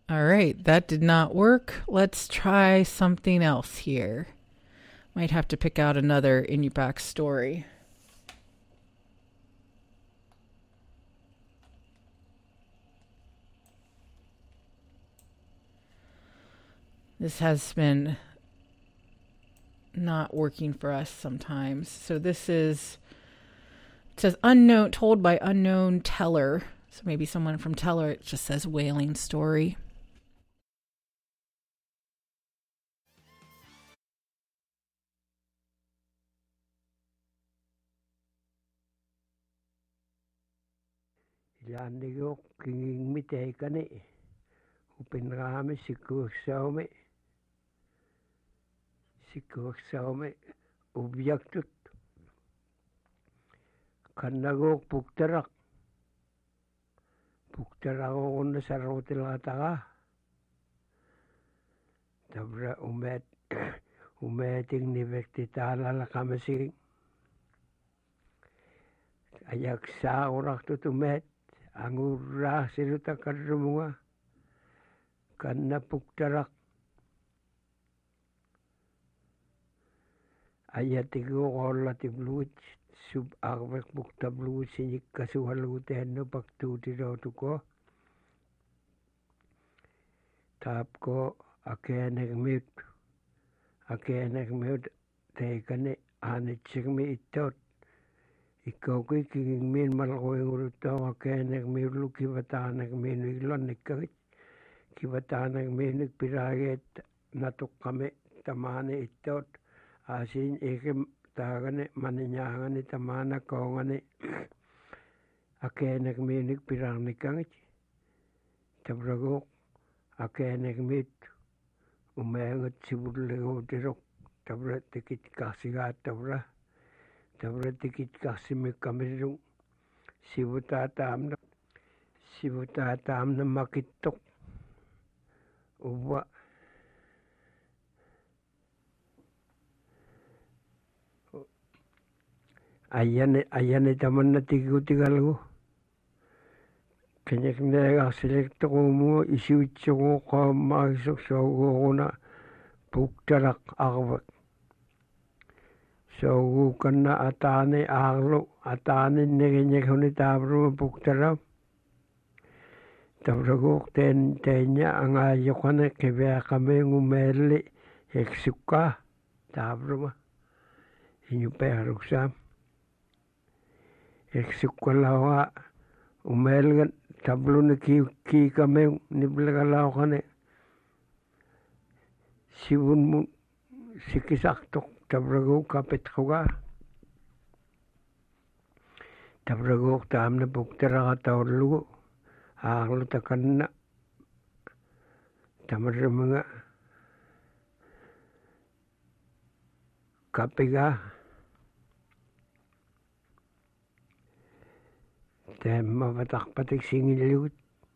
All right, that did not work. Let's try something else here. Might have to pick out another Inupiaq story. This has been not working for us sometimes. So this is, it says unknown, told by unknown teller. So maybe someone from Teller. It just says whaling story. Ilanigok kinging mitekani upinrami sikursaume ubyaktut kannagok puktarak on sarrotilataga tabra umeting nivektitala lakamasing ayak sa orak tutumet angurra siruta karrumunga kanna puktarak ayatigo olla tibluit sub arvek bukta bluit sinik kasuhaluteno paktuutirotuko tapko akenek mute teikane anitsirmi ittot ikkauki kingmin malgoingurutto akenek miulu kivatanek minu ilonnikkarit kivatanek minu piraget natukkame tamane ittot asin ikim taagane maninyangane tamana kongane akenek minik pirarnikkangit tabragok akenek mit umengat sibullegutirok tabra tikit kasigat tabra tikit kasimikamirung sibutatamna makittok uwa ayane tamanna tikutigalgu kenyeknega selektogumu isiutsogu qammagisoksooguna puktarak arvak sogu kanna atane arlu atane negenyekuni tabru puktarak tabraguk tenya angayokane kebeakame ngumeli eksukka tabruma inyuperuksam eksukkalawa umelgan tabluna ki kame niblagalawkane sibunmun sikisaktok tabraguk kapetkuga tabraguk tamna puktaraga taurlugu arlu takanna tamarmunga kapiga temma patakpatik singilut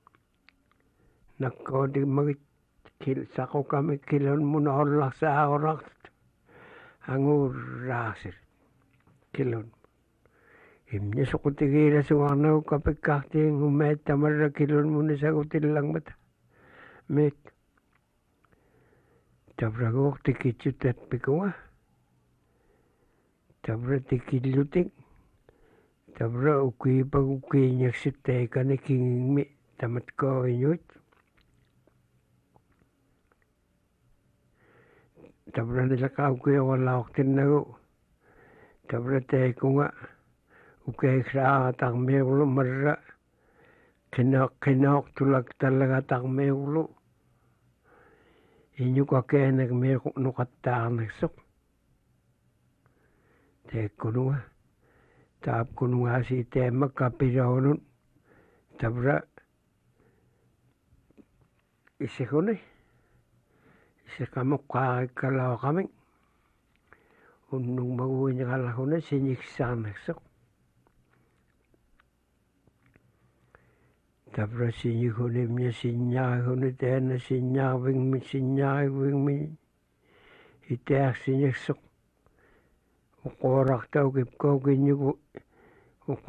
nakkodi magit sako kami kilon mun olla sa orak angurraasir kilon imnya sukutigira suwarna kapikakti ngumet tamarra kilon mun sakutillang mata met tabragok tikitsutat pikunga tabra tikilutik tabra uki nyaksiteikane kingmi tamatko inyut tabra nilaka uki awalaoktinnagu tabra teikunga uki kraa takmeulu marra kinok tulak talaga takmeulu inyuk akenek meku nukattaarnaksuk teikkununga taap kununga si temma kapiraunun tabra isikuni isikamukkaarikkalaukaming unnung maguinyakalakuna sinyiksaarnaksuk tabra sinyikunimnya sinyaakuni teena sinyaavingmi iteak sinyaksuk uqoraktau kipkau kinyuku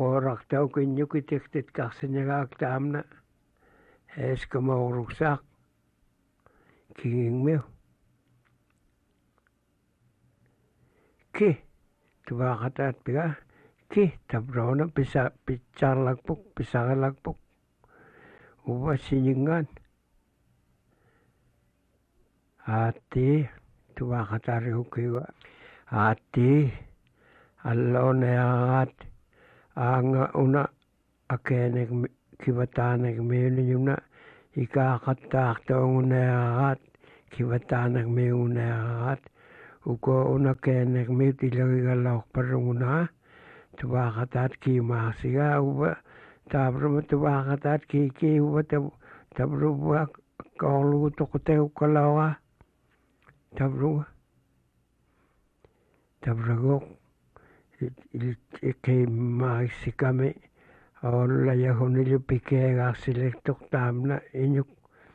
uqoraktau kinyuki tiktit kaksinagaak taamna eeskamauruksaq kinging meu ki tuwa katat piga ki tabrona pisar lagpuk uwa siningan ati tuwa katari ukiwa ati allone agat anga una akenek kivatanek meuni yuna ikakatak taungune agat kivatanek meune agat uko una kenek metilagi galok parunguna tuwa katat kimasiga uwa tabruma tuwa katat ki uwa tabruwa kaulu tokoteu kalawa tabruwa tabragok ikimaisikame olla yahonilju pikeegasilektok tamna inyuk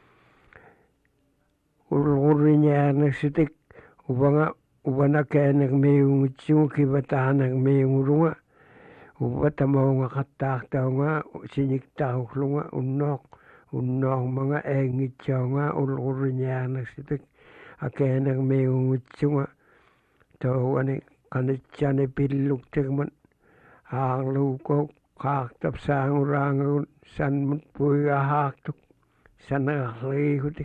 ulgurinyerneksitik ubana kenek meungutsungu kibatanak meungurunga uba tamaunga katak taunga sinik tauklunga unnok mga engitsaunga ulgurinyerneksitik akenek meungutsunga tauani kanitsane pilluktikman aangluko kaaktab saangurangun sanmut puiga haaktuk sanaklihutik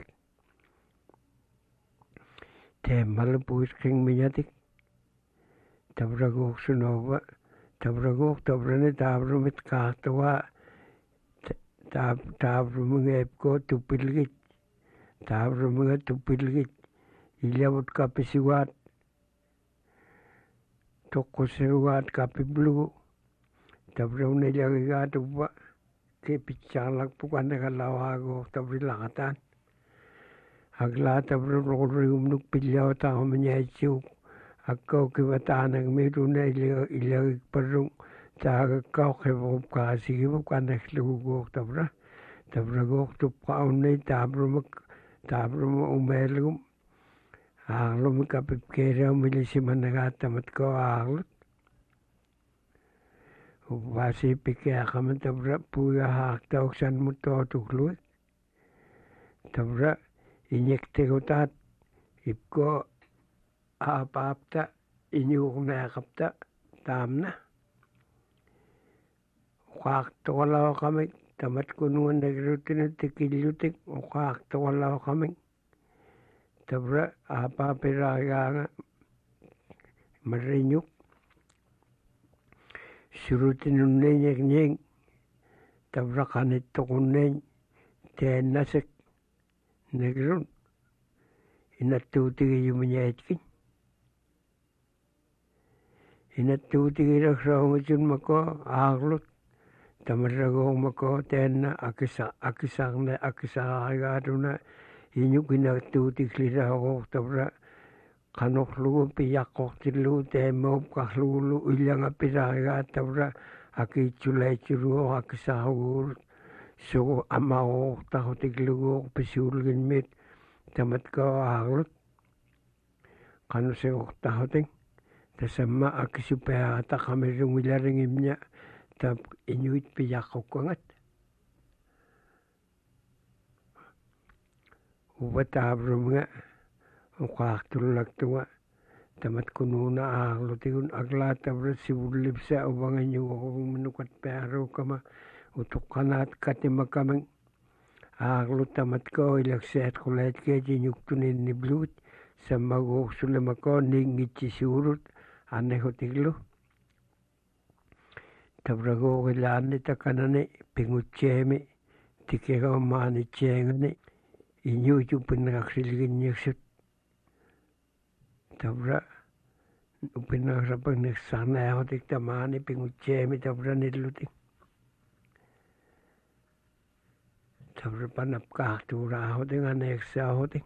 temmalu puisking minyatik tabragok sunova tabragok tabrani tabrumit kaaktawa tabrumingepko tupilgit tabruminga tupilgit ilyavut kapisiwat tokkosiwaat kapiblugu tabruna ilyagigat uwa kipitsalak pukanekalawago tabrilakatan agla tabruluriumnuk pilyau takamanyaitsiuk akkau kivatanak miduna ilyagik parung tagakkau kivup kasigivuk kanekluguk tabragok tupkaunay tabruma umelgum aglum kapipkera milisimanagaat tamatko aglut ubasi pikeakaman tabra puya haaktauk sanmut totukluit tabra inyektegotat ipko apapta inyuknekapta tamna ukaaktokalaukamik tamat kunuan negirutinutik ilyutik ukaaktokalaukamik tabra apapiraganga marinyuk surutinunne nyeknyeng tabra kanittokunne teennasek negirun inattuutigi yumanyaitkin inattuutigiraksaungutsun mako aaglut tamarragong mako teenna akisaqaigaatuna inyuk inattuutikliragok tabra kanoklugu piyaqqortillugu teemmaup karlugulu ilyangapiraigaat tabra akitsuleitsuruoq akisaqaguurut sugu amaoqtaqutikluguoq pisiulginmit tamatkau aaglut qanusigoqtaqutik tasamma akisupeagataqamirungilaringimña tab inyuit piyaqqukkangat uba tabruminga uqaartullaktunga tamat kununa aaglutigun agla tabra sivullipsa ubanginyugoqumunukat pearukama utuqqanaat katimakaming aaglut tamatko ilakseet quleetkeet inyuktuninibluut sammaguuqsulemako ninngitsisuurut anehutiglu tabraguuqilaanni takanani pingutseemi tikegamaanitseengani inyuitupinneqsilginniksut tabra upinneqsapagniqsarneequtik tamaani pingutseemi tabra nillutik tabra panapkaartuuraaqutik aneeksaaqutik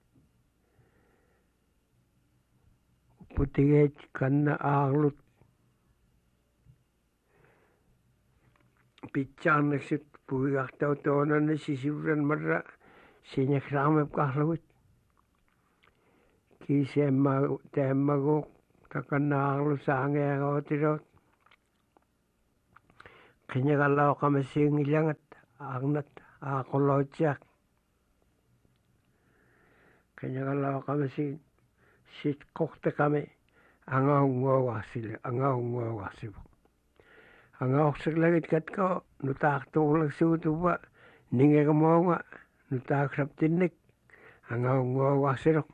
upputigeet kanna aaglut pitsaarneksut puigartautoonani sisiuran marra sineqsaamepkarlugit teemmaguuq takannaarlu saangeeqootiroot qiñiqalauqamasiingillangat aaqnat aaqolootsiaq Kanya kalau kami si kokte kami angau wasibo. Angau seglagit kat ko nutak tulak sutu ba ninge kamonga nutak saptinik angau wasiro.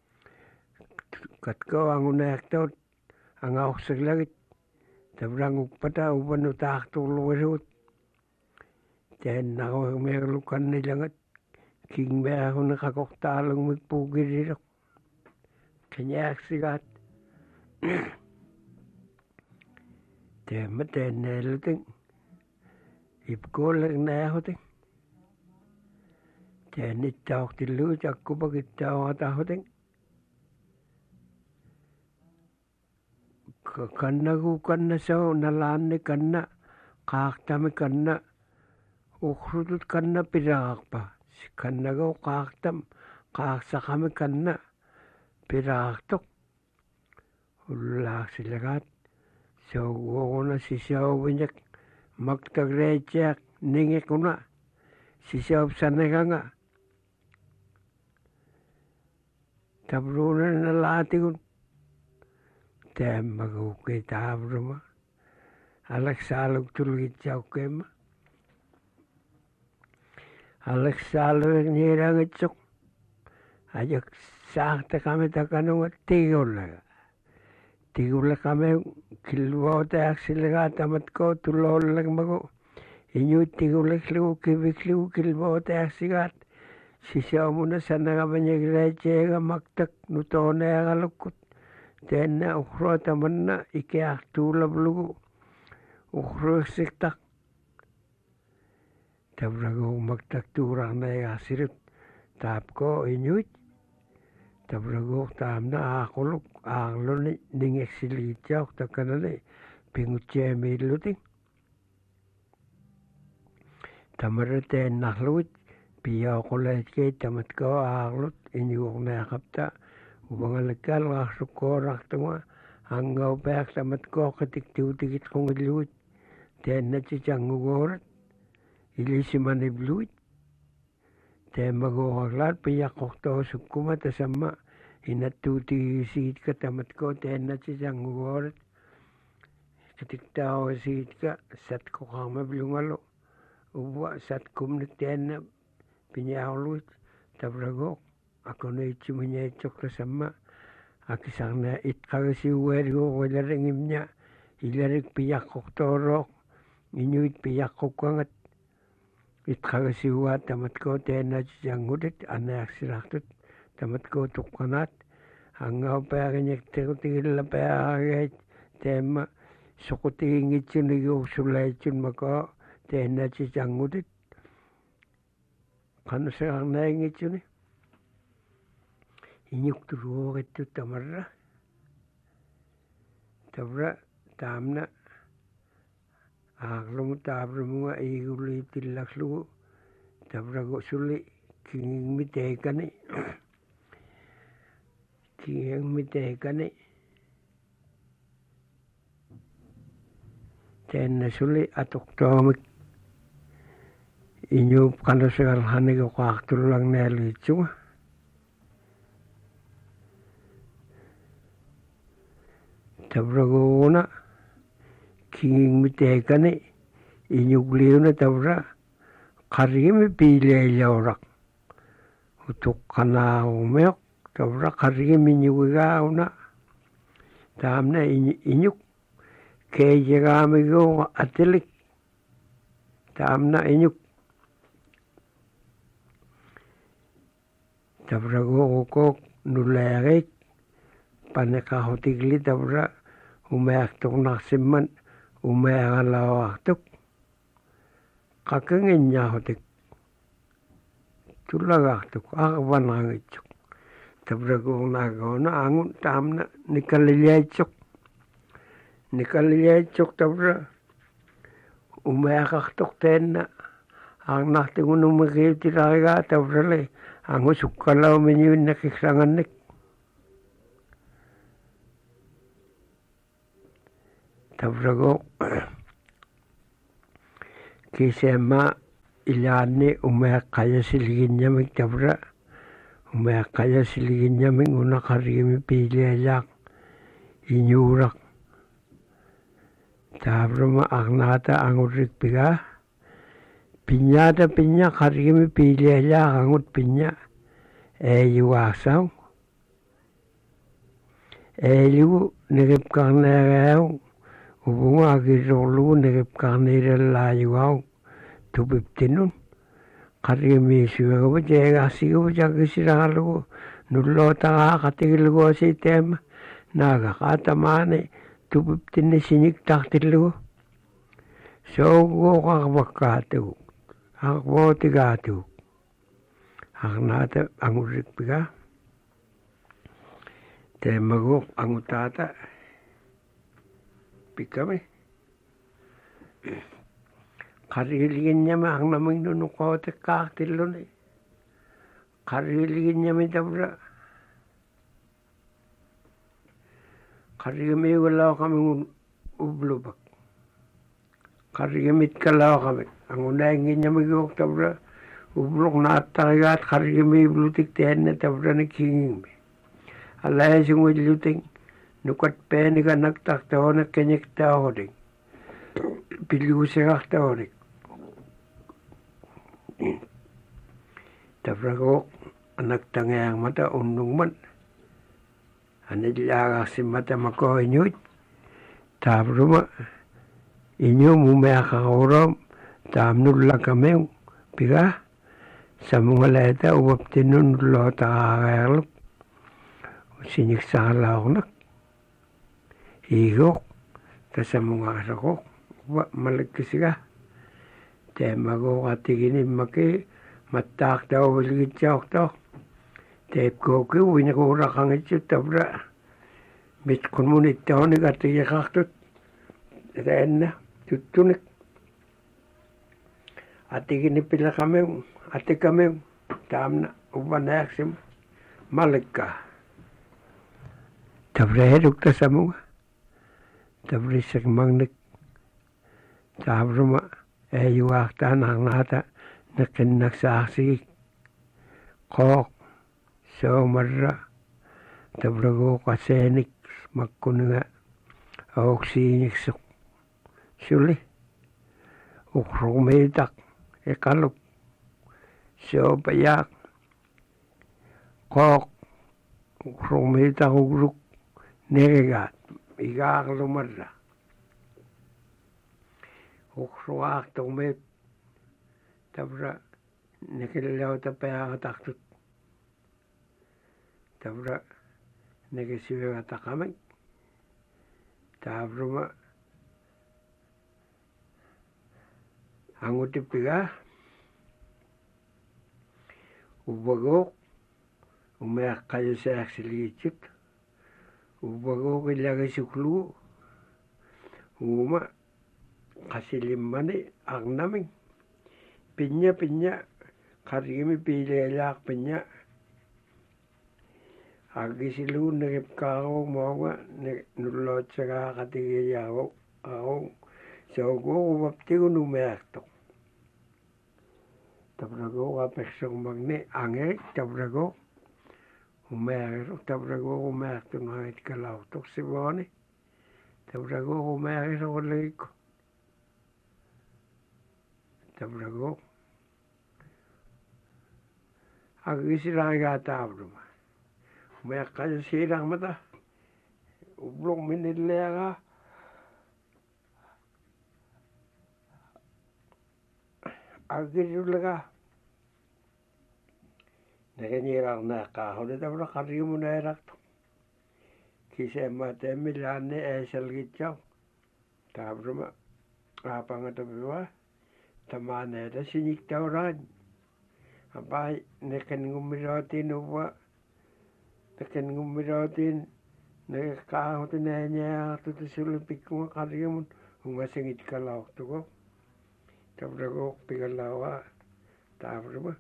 Kat ko angunak tot angau seglagit tabrang upata uban nutak tulak Ten ako melukan nilangat king be ako nakakoktalong magpugirirok. Kanya sigat. Ten neluting. Ipkolag na ako ting. Ten itawak tilu ako pag itawak ako ting. Kanna ko kanna sa nalaan ni kanna. Kaktami kanna. Ukrutut kanna pirakpa. Kanna ko kaktam. Kaksa kami kanna. Piraktok. Ulak silagat. So, ko na sisaw banyak. Magtagrejak. Ningi ko na. Sisaw sana ka nga. Tabrunan na lati ko. Tem magukay tabro ma. Alaksalog tulugit siya ko ma. Alaksalog nirang itsok. Ajak sakta kami takanong tigol na. Tigol na kami kilwa tayak sila tamat ko tulol lang mago. Inyo tigol na kibikliw kilwa tayak sigat. Sisaw mo na sana kami niya greche nga maktak nuto na yung alukot. Ten na ukro taman na ikiak tulab lugo. Ukro siktak. Tabrago magtakturang na yung asirip. Tap ko inyuit. Tabrago tam na akulok. Anglo ni ning eksilitya. Takana na pingutya miluting. Tamara ten nakluit. Piyaw ko lahat kay tamat ko aklot. Inyuk na kapta. Ubang alakal ngasukorak tunga. Hanggaw payak tamat ko katiktiw-tikit kong iluit. Ten na chichang ugorat. Ilisiman ibluit. Ten magukaklat. Piyak kokto sukuma tasama. Inatuti siit ka tamat ko. Ten na chichang ugorat. Katiktaw siit ka. Sat ko kang mablungalo. Uwa sat kumnit ten na. Pinyawluit. Tabragok. Ako na itsumunya itsok tasama. Akisang na itkagasi uweri ko. Walaringim niya. Ilarik piyak koktorok. Inyuit piyak kokangat. Itkagasi uwa tamat ko. Tena siyangudit. Anayak siraktut. Tamat ko tukanat. Hangaw pa kanyak tigil na pa kagayat. Tema. Sukutingin itsun. Sulay itsun mako. Tena siyangudit. Kano sa nanging itsun eh. Inyuk turu itu tamarra. Tabra tamna. Aglo tabra mga iguli tilaklu. Tabra go suli king mitekani. King mitekani. Ten na suli atok tomik. Inyo kano sa kalhani ko kaktulang nalitsu. Tabrago na king mitekani inyugliw na tabra karimi pili yaurak utuk kana umeok tabra karimi inyugaw na tam na inyuk kay jagami go atilik tam na inyuk tabrago ko nulerik panakahotigli tabra umayaktok naksiman, umayakalawatok. Kakangin niya hotik. Tulagaktok, akabanangitsok. Tabragong nagaw na angon tam na nikalilyaitsok. Nikalilyaitsok tabra. Umayakaktok ten na. Ang naktingon umakiw tiraga tabra lay. Ang usukalaw minyuin nakiksanganik. Tabrago kisema ilani umayakaya silgin niya magtabra Umeakaya siligin niya minguna karimi piliayak inyurak. Tabruma agnata angurik piga. Pinyata pinya karimi piliayak angut pinya. Yuasaw. Liu nirip karnerew. Ubunga agirolu nirip karnerelayu tubip tinun. Karimi suwa jega siwa jagisiralu nullo taga katigilgo sitem naga katamane tubip tinne sinik taktilu so go kakbakatu akbo tigatu aknata angurik piga temago angutata pikame Kariligin niya ang namang nunukote kaktilon eh. Kariligin niya may tabra. Karigami wala kami ublubak. Karigamit kalaw kami. Ang unahingin niya may gawak tabra. Ublok na talaga at karigami blutik tiyan na tabra na kinging. Alaya siyang luting. Nukat peni ka nagtaktaw na kanyagtaw rin. Piliw siya kaktaw rin. Tabragok anak tangayang mata undung man. Anilaga si mata mako inyut. Tabruma inyo mumaya kakauram. Tamnula kami piga. Sa mga leta ubap tinunlo takakayalap. Sinik sa kalawak. Igok. Sa mga kasakok. Malagkisiga. Temago katiginin maki matak daw ulit siyak to. Tep ko ki winakura kang ityo tabra. Bit komunit daw ni katiyak kaktot. Ren na tutunik. Atiginin pila kami. Ati kami. Tam na ubanayaksim. Malagka. Tabra heduk ta sa mga. Tabra isak mangnik. Tabra ma. Yuwakta nang nata nakinagsaksi kok so marra tabrago kasenik magkununga auksinik suli ukrumitak ikaluk so payak kok ukrumitak ugruk negat igaklumarra ukruak tumit tabra nakilaw tapaya kataktot tabra nakisiwa katakamay tabra ma angutipiga ubagok umayak kayo sa aksilichit ubagok ilagay suklu uma kasilimani ang naming pinya karimi pilelak pinya agisilu nagip kao mga nulot sa kakatigiyaw ako so ko umapti ko numerto tabrago kapeksong magni angek tabrago umerto ngait kalaw tok si boni tabrago umerto ko liko tabrago agisirang gata bruma may kaya sirang mata ublong minilera agisulaga nakanyirang nakaho na tabra karimu na erak kisa mata milane esal gityaw tabruma apa nga tabiwa tamane da sinik tauran apai neken ngumirotin uwa neken ngumirotin nekakahotin nanya tutusulipik ko karimun umasingit kalaw tuko tabrago pigalawa tabruma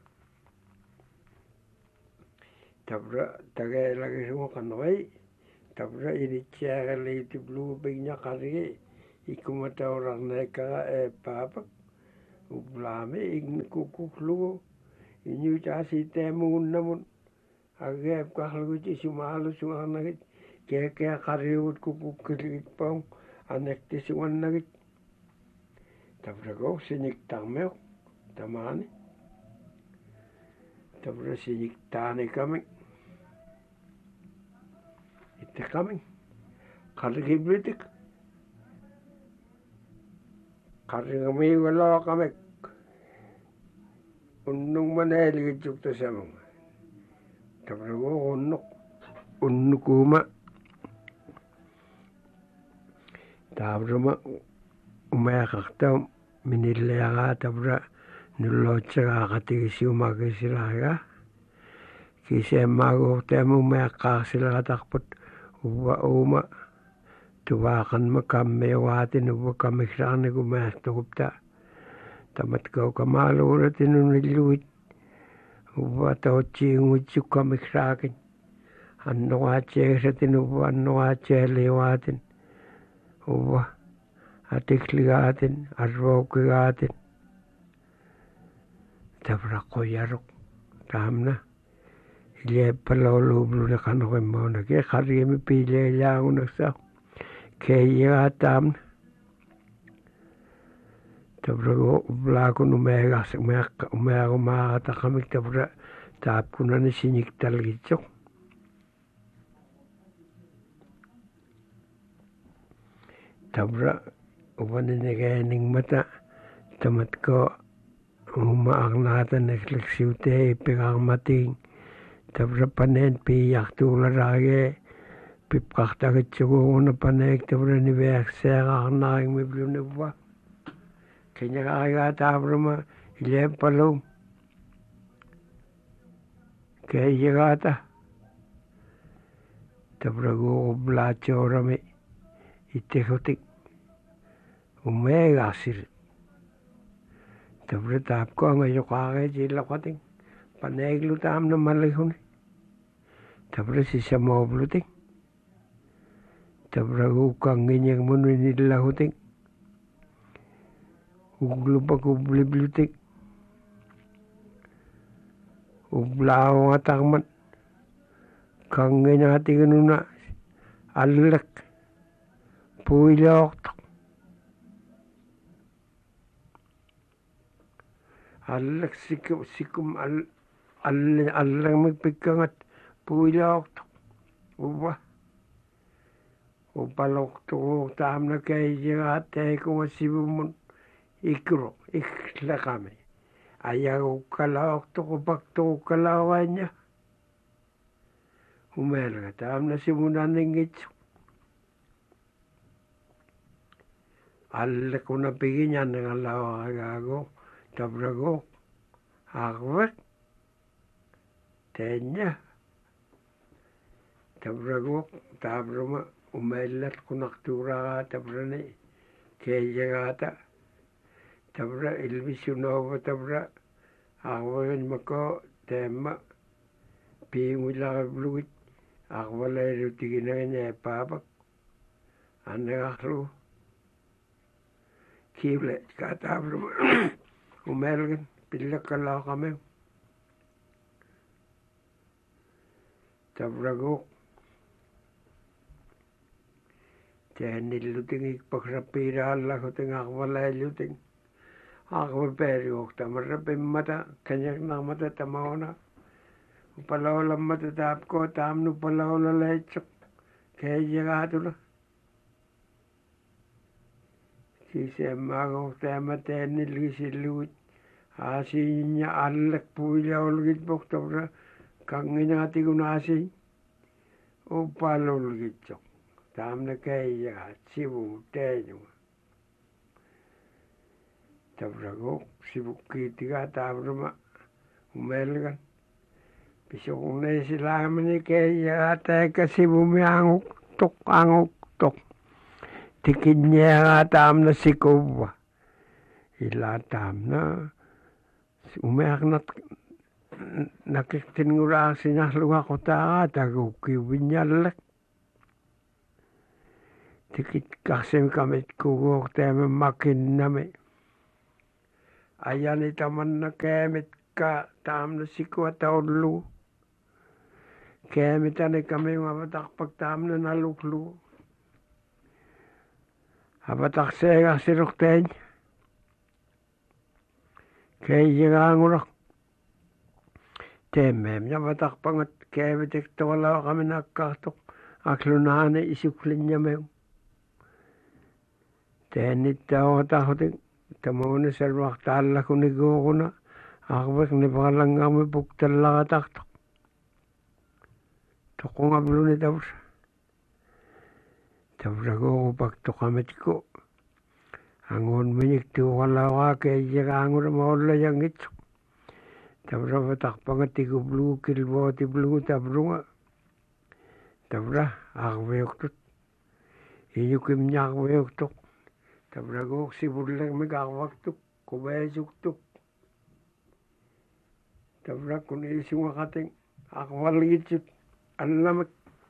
tabra tagay lagi semua kanway tabra initsya kali tiblu bignya kari ikumata orang neka papak ublame ing kukuklu inyu casi temun namun Agep kahluit isumalu suanagit kaya kariut kukukilit pong anekti suanagit tabrago sinik tamel tamani tabra sinik tani kami ite kami karigiblitik karigami wala kami unnung maneli jukta samang tabrago unnukuma tabrama umayakakta minilayaga tabra nulotsaga katigisiumagisilaga kisemago temu umayakasilaga takput uwa uma tuwakan makamewatin uwa kamiksani kumayaktukupta tamat kau kamaluratin uniluit uwa taucingutsu kamiksakin annoaceesatin uwa annoaceelewatin uwa atikligaatin arvoukigaatin tabrakoyaruk tamna ileppalaulublude kanokimmona ke karimi piileilaagunaksa keiyaa tamna tabrago ulakun umeagumaagatakkamik tabra taapkunani siniktalgitsok tabra uvaninegeeningmata tamatko umaaqnaata nekleksiute ipigaarmatiin tabra paneen piiartuularage pipqartagitsuguuguna paneek tabra niveerseeqaarnaarigmiblunivva kenyagaarigaa taabrama ileeppalum keiyagaata tabraguuqublaatsoorami ittehutik umeegaarsirit tabra taapkoangayoqaage siillaqatin paneeglu taamna malihuni tabra sisamooblutik tabraguukanginyagmununillahutik uglupakubliblutik ublaaungatarmat kanginatiganuna allak puiloortoq allak sikum allamik pikkangat puiloortoq uva upaloqturuur taamna keijagaatteekunga sivummun ikro iklaqami ayagukkalaortoqupakturukkalaoraña umeelaga taamna simunaningitsu allakuna pigiñannangalaoragaago tabrago arvek teña tabrago tabrama umeellat kunartuuragaa tabrani keijagaata tabra ilvisunova tabra arvaginmako teemma piinguilarivlugit arvaleilutiginagiñaepaapak annegarlu kiule kaatavruma umeelgin pillakkalaqamiu tabrago teennilluting ikpaksappiiraallahuting arvaleiluting arvapeeriuqtamarra pimmata kanyagnarmata tamauna upalaulammata taapko taamnu palaulaleitsuq keijagaatula siseemmaagoqtaama teennilgisilluit aasiiña allak puilaulgitpoq tabra kanginaatiguna-aasiiñ upalulgitsoq taamna keijagaat sivu teeñuga tabrago sivukkiitigaa taabrama umeelgan pisuqunneisilaamani keijagaataeka sivumi anguktoq tikinñeegaa taamna sikuvva ilaa taamna umeaqnat nakiktinngulaarsinarlugaqutaagaa taguukkiuviñallak tikitkarsimkamit kuguorteemammakinnami ayani tamanna keemitka taamna sikua taullu Kaya mitane kami mabatakpag tam na naluklu. Abatak sega sirukten. Kaya jirangurak. Teemme ja batakpangat kaya bitik tawala kami nakkatok. Aklunane isuklinya meu. Tenit tahu tahutin. Tamone selwak talla kunigukuna. Akbek ni palang kami buktalla kataktok. Toko nga belum ni tapos. Tapos ako pagto kami ko. Angon minik tu wala kaya jika angon mawala yang itu. Tapos ako takpangat tigo blue kilbo ti blue tabrunga. Tapos ako bayok tut. Iyo kim niya ako bayok tuk. Tapos ako sibulang magkakawak tuk. Kubayasuk tuk. Tapos ako naising wakating. Ako waligit yun. Ang lamig.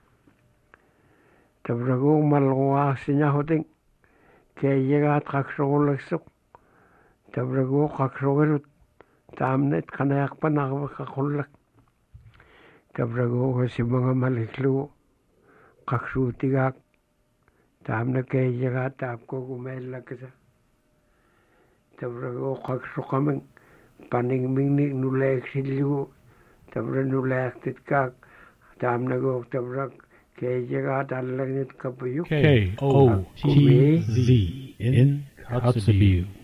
Tapos ako malawasi niya hoting. Kaya yagat kaksrolasok. Tapos ako kaksrolasok. Tamnet kanayak pa nakakakulak. Tapos ako kasi mga maliklo. Kaksutigak. Tamnet kaya yagat tap ko kumailak kasi. Tapos ako kaksrokaming. Paningming nulek silyo. Tapos nulek titkak. Tam nago tabrak kaya jaga talang nit kapayu KOTZ in Kotzebue.